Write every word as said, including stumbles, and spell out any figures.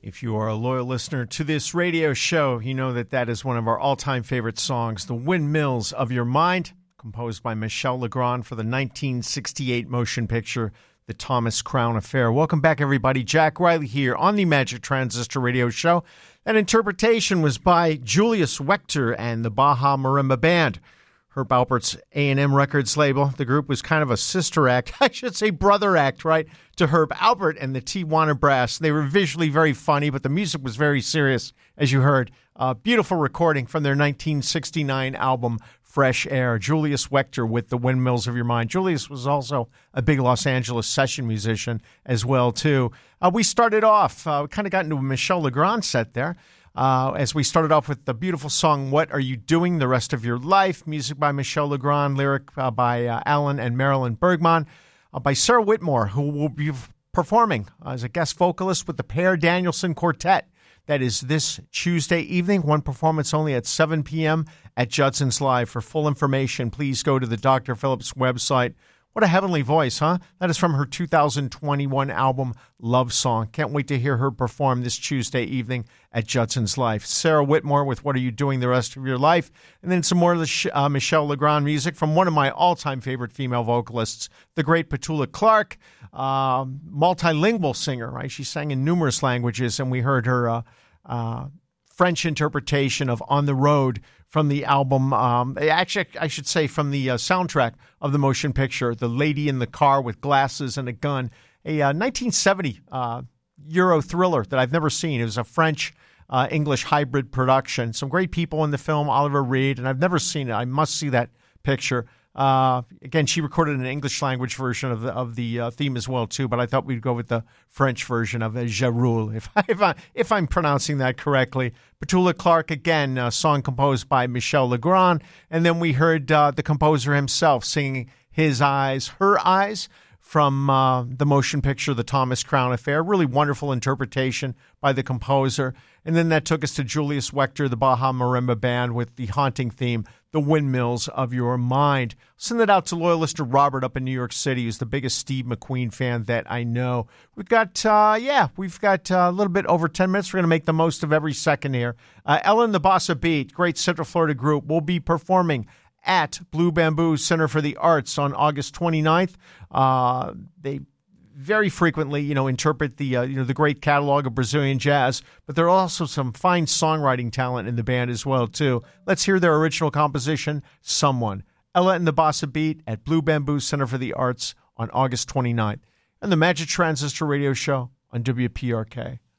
If you are a loyal listener to this radio show, you know that that is one of our all-time favorite songs, The Windmills of Your Mind, composed by Michel Legrand for the nineteen sixty-eight motion picture, The Thomas Crown Affair. Welcome back, everybody. Jack Riley here on the Magic Transistor Radio Show. That interpretation was by Julius Wechter and the Baja Marimba Band. Herb Alpert's A and M Records label. The group was kind of a sister act, I should say brother act, right, to Herb Alpert and the Tijuana Brass. They were visually very funny, but the music was very serious, as you heard. Uh, beautiful recording from their nineteen sixty-nine album, Fresh Air. Julius Wechter with The Windmills of Your Mind. Julius was also a big Los Angeles session musician as well, too. Uh, we started off, uh, we kind of got into a Michel Legrand set there. Uh, as we started off with the beautiful song, What Are You Doing the Rest of Your Life? Music by Michel Legrand, lyric uh, by uh, Alan and Marilyn Bergman, uh, by Sarah Whitmore, who will be performing uh, as a guest vocalist with the Per Danielson Quartet. That is this Tuesday evening, one performance only at seven p.m. at Judson's Live. For full information, please go to the Doctor Phillips website. What a heavenly voice, huh? That is from her two thousand twenty-one album, Love Song. Can't wait to hear her perform this Tuesday evening at Judson's Live. Sarah Whitmore with What Are You Doing the Rest of Your Life? And then some more of the uh, Michel Legrand music from one of my all-time favorite female vocalists, the great Petula Clark, uh, multilingual singer, right? She sang in numerous languages, and we heard her uh, uh, French interpretation of On the Road from the album, um, actually, I should say from the uh, soundtrack of the motion picture, The Lady in the Car with Glasses and a Gun, a uh, nineteen seventy uh, Euro thriller that I've never seen. It was a French-English uh, hybrid production. Some great people in the film, Oliver Reed, and I've never seen it. I must see that picture. Uh, again, she recorded an English language version of the of the uh, theme as well too. But I thought we'd go with the French version of uh, Je Roule, if I, if, I, if I'm pronouncing that correctly. Petula Clark again, a song composed by Michel Legrand, and then we heard uh, the composer himself singing His Eyes, Her Eyes from uh, the motion picture, The Thomas Crown Affair. Really wonderful interpretation by the composer. And then that took us to Julius Wechter, the Baja Marimba Band, with the haunting theme, The Windmills of Your Mind. Send it out to loyal listener Robert up in New York City, who's the biggest Steve McQueen fan that I know. We've got, uh, yeah, we've got uh, a little bit over ten minutes. We're going to make the most of every second here. Uh, Ellen the Bossa Beat, great Central Florida group, will be performing at Blue Bamboo Center for the Arts on August twenty-ninth. Uh, they very frequently, you know, interpret the, uh, you know, the great catalog of Brazilian jazz, but there are also some fine songwriting talent in the band as well, too. Let's hear their original composition, Someone. Ella and the Bossa Beat at Blue Bamboo Center for the Arts on August twenty-ninth. And the Magic Transistor Radio Show on W P R K.